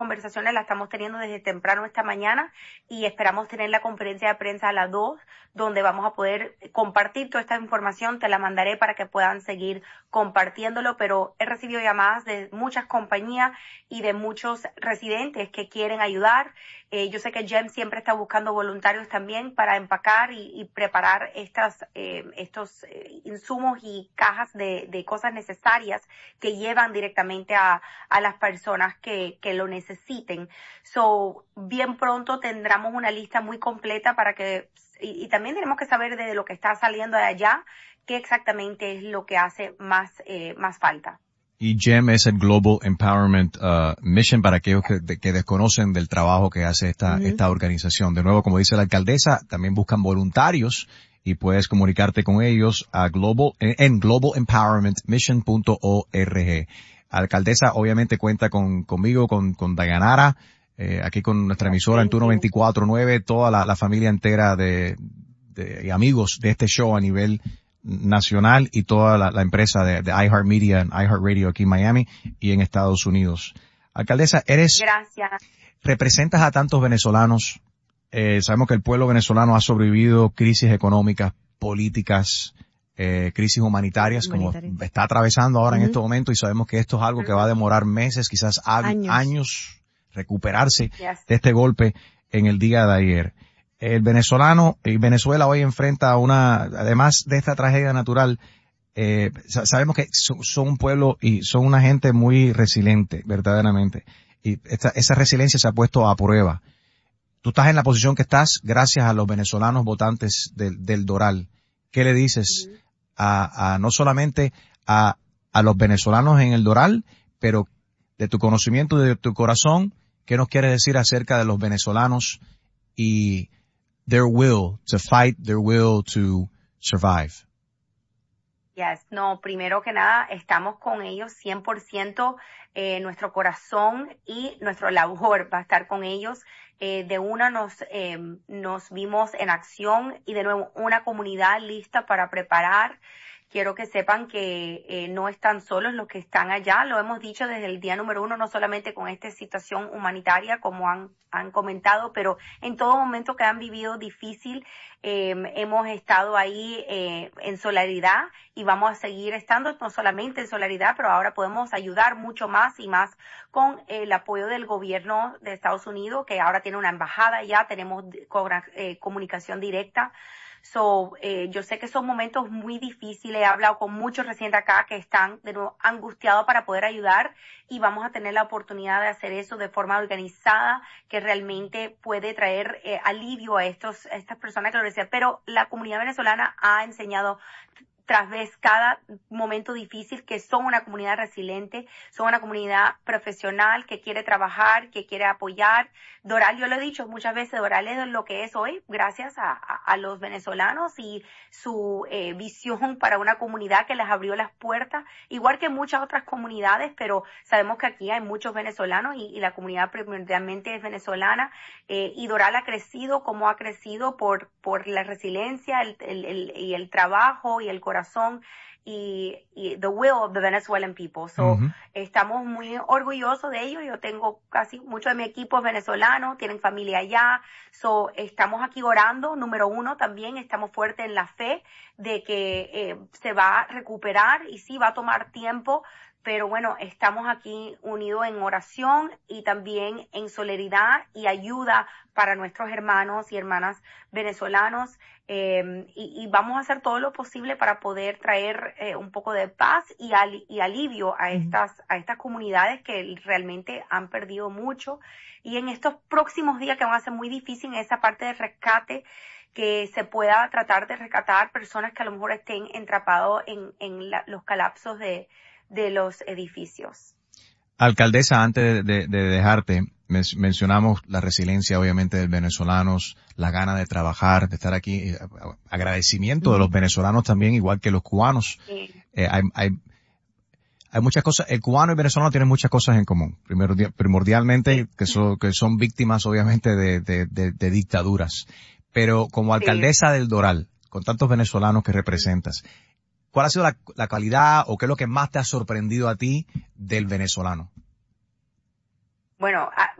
conversaciones las estamos teniendo desde temprano esta mañana y esperamos tener la conferencia de prensa a las 2, donde vamos a poder compartir toda esta información. Te la mandaré para que puedan seguir compartiéndolo, pero he recibido llamadas de muchas compañías y de muchos residentes que quieren ayudar. Yo sé que GEM siempre está buscando voluntarios también para empacar y preparar estos insumos y cajas de cosas necesarias que llevan directamente a las personas que lo necesiten. So, bien pronto tendremos una lista muy completa para que, y también tenemos que saber de lo que está saliendo de allá, qué exactamente es lo que hace más falta. Y GEM es el Global Empowerment Mission para aquellos que desconocen del trabajo que hace esta organización. De nuevo, como dice la alcaldesa, también buscan voluntarios y puedes comunicarte con ellos en globalempowermentmission.org. Alcaldesa, obviamente cuenta conmigo, con Dayanara, aquí con nuestra emisora en Turno 24/9, toda la familia entera de amigos de este show a nivel nacional y toda la empresa de iHeartMedia, iHeartRadio aquí en Miami y en Estados Unidos. Alcaldesa, Gracias. Representas a tantos venezolanos. Sabemos que el pueblo venezolano ha sobrevivido crisis económicas, políticas, crisis humanitarias, como está atravesando ahora en este momento, y sabemos que esto es algo que va a demorar meses, quizás años recuperarse de este golpe en el día de ayer. El venezolano y Venezuela hoy enfrenta además de esta tragedia natural, sabemos que son un pueblo y son una gente muy resiliente, verdaderamente. Y esa resiliencia se ha puesto a prueba. Tú estás en la posición que estás gracias a los venezolanos votantes del Doral. ¿Qué le dices no solamente a los venezolanos en el Doral, pero de tu conocimiento y de tu corazón, qué nos quieres decir acerca de los venezolanos y their will to fight, their will to survive? Yes, no, primero que nada, estamos con ellos 100%, nuestro corazón y nuestro labor va a estar con ellos. Nos vimos en acción y de nuevo una comunidad lista para preparar. Quiero que sepan que no están solos los que están allá. Lo hemos dicho desde el día número 1, no solamente con esta situación humanitaria, como han comentado, pero en todo momento que han vivido difícil, hemos estado ahí en solidaridad y vamos a seguir estando no solamente en solidaridad, pero ahora podemos ayudar mucho más y más con el apoyo del gobierno de Estados Unidos, que ahora tiene una embajada ya, tenemos comunicación directa. Yo sé que son momentos muy difíciles. He hablado con muchos residentes acá que están de nuevo angustiados para poder ayudar y vamos a tener la oportunidad de hacer eso de forma organizada que realmente puede traer alivio a estas personas que lo decían. Pero la comunidad venezolana ha enseñado tras vez cada momento difícil que son una comunidad resiliente, son una comunidad profesional que quiere trabajar, que quiere apoyar. Doral, yo lo he dicho muchas veces, Doral es lo que es hoy gracias a los venezolanos y su visión para una comunidad que les abrió las puertas, igual que muchas otras comunidades, pero sabemos que aquí hay muchos venezolanos y la comunidad primordialmente es venezolana, y Doral ha crecido como ha crecido por la resiliencia, el trabajo y el corazón y the will of the Venezuelan people. Estamos muy orgullosos de ellos. Yo tengo mucho de mi equipo es venezolano, tienen familia allá. Estamos aquí orando. Número 1 también, estamos fuertes en la fe de que se va a recuperar y sí va a tomar tiempo. Pero bueno, estamos aquí unidos en oración y también en solidaridad y ayuda para nuestros hermanos y hermanas venezolanos, y vamos a hacer todo lo posible para poder traer un poco de paz y alivio a estas comunidades que realmente han perdido mucho. Y en estos próximos días que van a ser muy difíciles en esa parte de rescate, que se pueda tratar de rescatar personas que a lo mejor estén atrapados en los colapsos de los edificios. Alcaldesa, antes de dejarte, mencionamos la resiliencia obviamente de los venezolanos, la gana de trabajar, de estar aquí, agradecimiento de los venezolanos también, igual que los cubanos. Sí. Hay muchas cosas, el cubano y el venezolano tienen muchas cosas en común. Primordialmente, que son víctimas obviamente de dictaduras. Pero como alcaldesa del Doral, con tantos venezolanos que representas, ¿cuál ha sido la calidad o qué es lo que más te ha sorprendido a ti del venezolano? Bueno,